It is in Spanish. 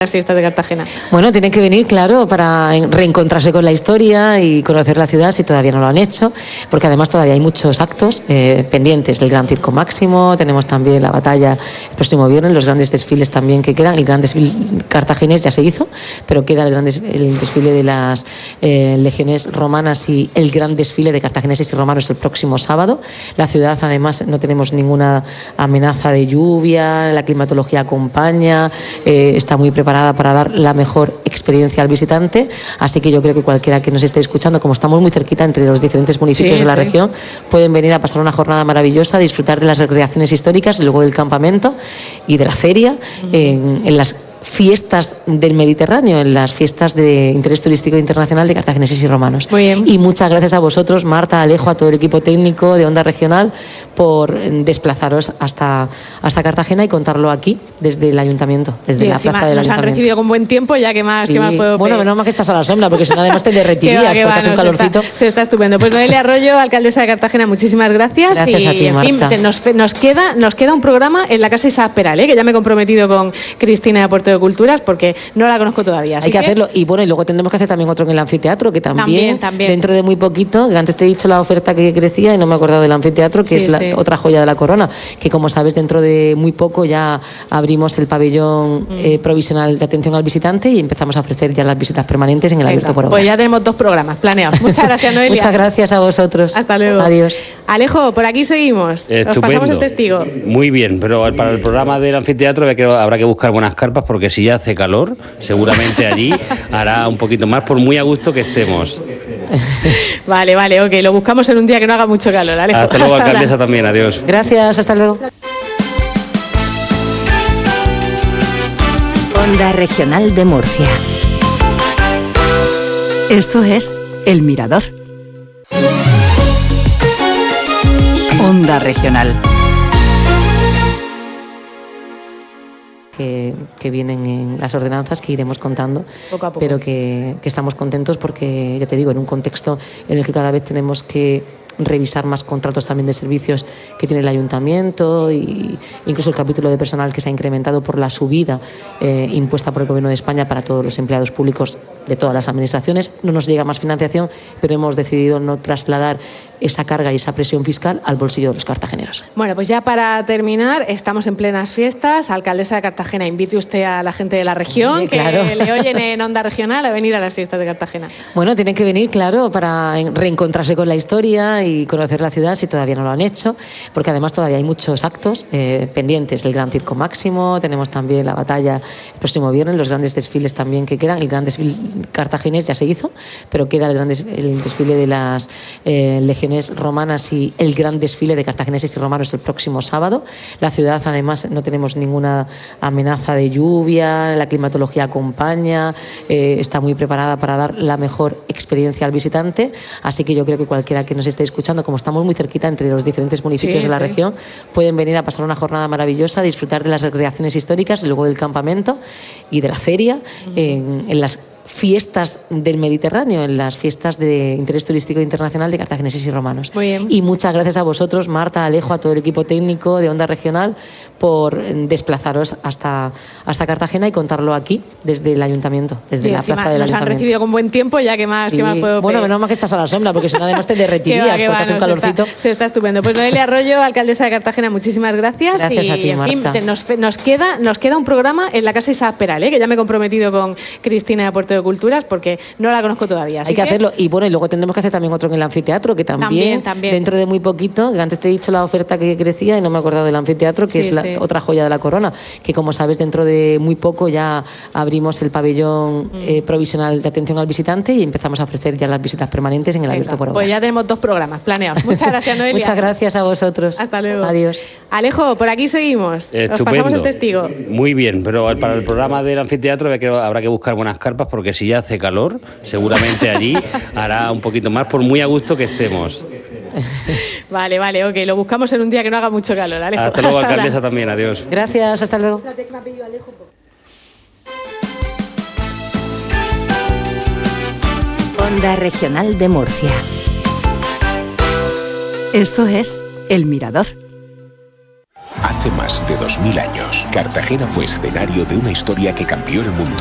las fiestas de Cartagena. Bueno, tienen que venir, claro, para reencontrarse con la historia y conocer la ciudad si todavía no lo han hecho, porque además todavía hay muchos actos pendientes. El Gran Circo Máximo, tenemos también la batalla el próximo viernes, los grandes desfiles también que quedan. El gran desfile cartaginés ya se hizo, pero queda el desfile de las legiones romanas y el gran desfile de cartagineses y romanos el próximo sábado. La ciudad, además, no tenemos ninguna amenaza de lluvia, la climatología acompaña, está muy preparada para dar la mejor experiencia al visitante, así que yo creo que cualquiera que nos esté escuchando, como estamos muy cerquita entre los diferentes municipios de la región, pueden venir a pasar una jornada maravillosa, disfrutar de las recreaciones históricas y luego del campamento y de la feria en las fiestas del Mediterráneo, en las fiestas de interés turístico internacional de cartagineses y romanos. Muy bien. Y muchas gracias a vosotros, Marta, Alejo, a todo el equipo técnico de Onda Regional por desplazaros hasta Cartagena y contarlo aquí desde el ayuntamiento, desde la plaza del ayuntamiento. Nos han recibido con buen tiempo, ya que más, sí. ¿Qué más puedo pedir? Bueno, menos mal que estás a la sombra, porque si no además te derretirías, porque hace un calorcito. Se está estupendo. Pues Noelia Arroyo, alcaldesa de Cartagena, muchísimas gracias. Gracias a ti, Marta. En fin, nos queda un programa en la Casa Isaac Peral, que ya me he comprometido con Cristina de Puerto de Culturas, porque no la conozco todavía. Hay que hacerlo. Y bueno, y luego tendremos que hacer también otro en el anfiteatro, que también. Dentro de muy poquito, que antes te he dicho la oferta que crecía y no me he acordado del anfiteatro, que es otra joya de la corona, que como sabes, dentro de muy poco ya abrimos el pabellón provisional de atención al visitante y empezamos a ofrecer ya las visitas permanentes en el abierto por obras. Pues ya tenemos 2 programas planeados. Muchas gracias, Noelia. Muchas gracias a vosotros. Hasta luego. Adiós. Alejo, por aquí seguimos. Estupendo. Os pasamos el testigo. Muy bien, pero para el programa del anfiteatro habrá que buscar buenas carpas, porque si ya hace calor, seguramente allí hará un poquito más, por muy a gusto que estemos. Vale, ok, lo buscamos en un día que no haga mucho calor, Alejo. Hasta luego, alcaldesa, también, adiós. Gracias, hasta luego. Onda Regional de Murcia. Esto es El Mirador. Onda Regional. Que vienen en las ordenanzas que iremos contando, poco a poco. Pero que estamos contentos porque, ya te digo, en un contexto en el que cada vez tenemos que revisar más contratos también de servicios que tiene el ayuntamiento, y incluso el capítulo de personal que se ha incrementado por la subida impuesta por el Gobierno de España para todos los empleados públicos de todas las administraciones. No nos llega más financiación, pero hemos decidido no trasladar esa carga y esa presión fiscal al bolsillo de los cartageneros. Bueno, pues ya para terminar, estamos en plenas fiestas. Alcaldesa de Cartagena, invite usted a la gente de la región, claro, que le oyen en Onda Regional, a venir a las fiestas de Cartagena. Bueno, tienen que venir, claro, para reencontrarse con la historia y conocer la ciudad si todavía no lo han hecho, porque además todavía hay muchos actos pendientes. El Gran Circo Máximo, tenemos también la batalla el próximo viernes, los grandes desfiles también que quedan. El gran desfile cartaginés ya se hizo, pero queda el desfile de las legiones romanas y el gran desfile de cartagineses y romanos el próximo sábado. La ciudad, además, no tenemos ninguna amenaza de lluvia, la climatología acompaña, está muy preparada para dar la mejor experiencia al visitante, así que yo creo que cualquiera que nos esté escuchando, como estamos muy cerquita entre los diferentes municipios de la región, pueden venir a pasar una jornada maravillosa, disfrutar de las recreaciones históricas y luego del campamento y de la feria en las fiestas del Mediterráneo, en las fiestas de interés turístico internacional de cartagineses y romanos. Muy bien. Y muchas gracias a vosotros, Marta, Alejo, a todo el equipo técnico de Onda Regional por desplazaros hasta Cartagena y contarlo aquí desde el ayuntamiento, desde la plaza del ayuntamiento. Nos han recibido con buen tiempo, ya que más, ¿qué más puedo pedir? Bueno, menos mal que estás a la sombra, porque si no además te derretirías, porque hace un calorcito. Se está estupendo. Pues Noelia Arroyo, alcaldesa de Cartagena, muchísimas gracias. Gracias a ti, Marta. Marta. Nos queda un programa en la Casa Isaac Peral, que ya me he comprometido con Cristina de Puerto de Culturas, porque no la conozco todavía. Hay que hacerlo. Y bueno, y luego tendremos que hacer también otro en el anfiteatro, que también. Dentro de muy poquito, que antes te he dicho la oferta que crecía y no me he acordado del anfiteatro, que es otra joya de la corona, que como sabes, dentro de muy poco ya abrimos el pabellón provisional de atención al visitante y empezamos a ofrecer ya las visitas permanentes en el abierto por obras. Pues ya tenemos 2 programas planeados. Muchas gracias, Noelia. Muchas gracias a vosotros. Hasta luego. Adiós. Alejo, por aquí seguimos. Estupendo. Os pasamos el testigo. Muy bien, pero para el programa del anfiteatro habrá que buscar buenas carpas, porque si ya hace calor, seguramente allí hará un poquito más, por muy a gusto que estemos. Vale, ok, lo buscamos en un día que no haga mucho calor, Alejo. Hasta luego, alcaldesa, también, adiós. Gracias, hasta luego. Onda Regional de Murcia. Esto es El Mirador. Hace más de 2000 años, Cartagena fue escenario de una historia que cambió el mundo.